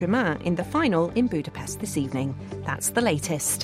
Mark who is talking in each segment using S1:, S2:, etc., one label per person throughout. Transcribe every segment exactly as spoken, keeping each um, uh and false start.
S1: Saint-Germain in the final in Budapest this evening. That's the latest.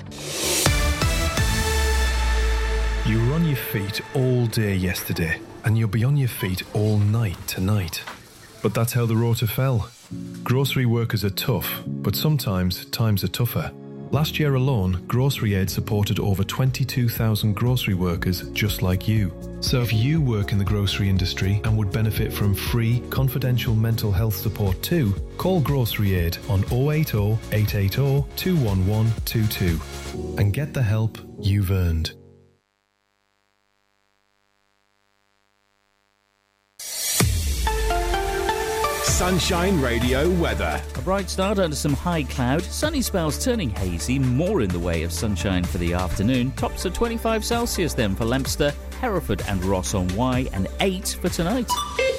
S2: You were on your feet all day yesterday, and you'll be on your feet all night tonight. But that's how the rota fell. Grocery workers are tough, but sometimes times are tougher. Last year alone, Grocery Aid supported over twenty-two thousand grocery workers just like you. So if you work in the grocery industry and would benefit from free, confidential mental health support too, call Grocery Aid on oh eight oh, eight eight oh, two one one two two and get the help you've earned.
S3: Sunshine Radio weather.
S4: A bright start under some high cloud. Sunny spells turning hazy. More in the way of sunshine for the afternoon. Tops at twenty-five Celsius then for Leominster, Hereford and Ross on Wye, and eight for tonight.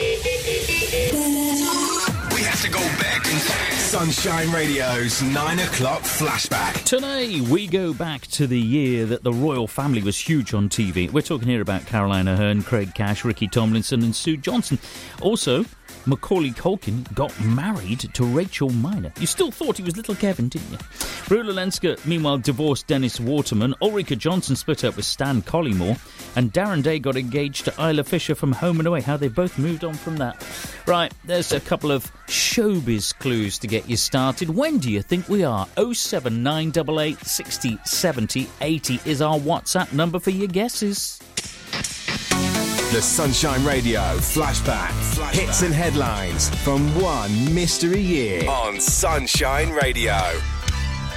S3: We have to go back in time. Sunshine Radio's nine o'clock flashback.
S4: Today we go back to the year that the royal family was huge on T V. We're talking here about Caroline Aherne, Craig Cash, Ricky Tomlinson and Sue Johnson. Also, Macaulay Culkin got married to Rachel Miner. You still thought he was little Kevin, didn't you? Rula Lenska, meanwhile, divorced Dennis Waterman. Ulrika Johnson split up with Stan Collymore. And Darren Day got engaged to Isla Fisher from Home and Away. How they both moved on from that. Right, there's a couple of showbiz clues to get you started. When do you think we are? oh seven nine eight eight, six oh, seven oh, eight oh is our WhatsApp number for your guesses.
S3: The Sunshine Radio flashback. flashback. Hits and headlines from one mystery year on Sunshine Radio.